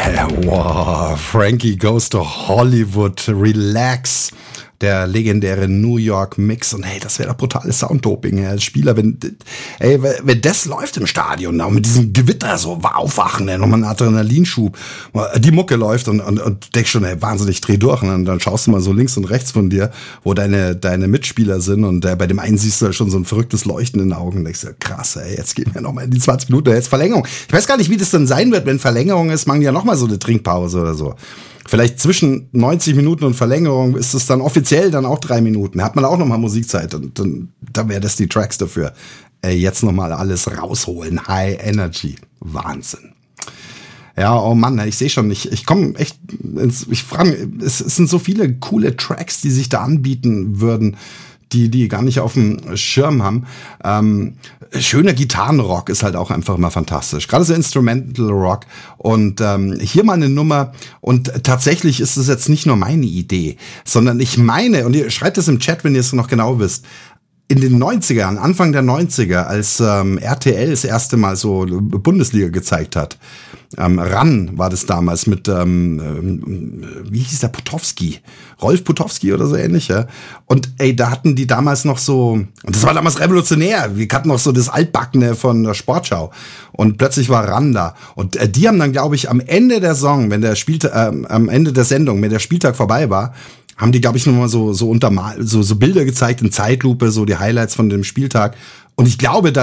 Wow, Frankie Goes to Hollywood, Relax, der legendäre New York Mix. Und hey, das wäre doch brutales Sounddoping, als Spieler, wenn das läuft im Stadion, auch mit diesem Gewitter so aufwachen, nochmal einen Adrenalinschub, die Mucke läuft und denkst schon, hey, wahnsinnig dreh durch. Und dann schaust du mal so links und rechts von dir, wo deine Mitspieler sind, und bei dem einen siehst du halt schon so ein verrücktes Leuchten in den Augen und denkst dir, krass, ey, jetzt gehen wir nochmal in die 20 Minuten, jetzt Verlängerung. Ich weiß gar nicht, wie das dann sein wird, wenn Verlängerung ist, machen die ja nochmal so eine Trinkpause oder so. Vielleicht zwischen 90 Minuten und Verlängerung ist es dann offiziell dann auch 3 Minuten. Da hat man auch nochmal Musikzeit, und dann wäre das die Tracks dafür. Jetzt nochmal alles rausholen. High Energy. Wahnsinn. Ja, oh Mann, ich sehe schon, ich komme echt ich frage, es sind so viele coole Tracks, die sich da anbieten würden, die gar nicht auf dem Schirm haben. Schöner Gitarrenrock ist halt auch einfach immer fantastisch. Gerade so Instrumental Rock. Und hier mal eine Nummer. Und tatsächlich ist es jetzt nicht nur meine Idee, sondern ich meine, und ihr schreibt es im Chat, wenn ihr es noch genau wisst, in den 90ern, Anfang der 90er, als RTL das erste Mal so Bundesliga gezeigt hat, RAN war das damals mit, wie hieß der, Potowski? Rolf Potowski oder so ähnlich, ja. Und da hatten die damals noch so, und das war damals revolutionär, wir hatten noch so das Altbackene von der Sportschau. Und plötzlich war RAN da. Und die haben dann, glaube ich, am Ende der Song, wenn der am Ende der Sendung, wenn der Spieltag vorbei war, haben die, glaube ich, nochmal so Bilder gezeigt in Zeitlupe, so die Highlights von dem Spieltag. Und ich glaube,